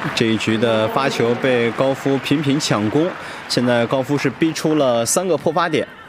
这一局的发球被高夫频频抢攻，现在高夫是逼出了3个破发点。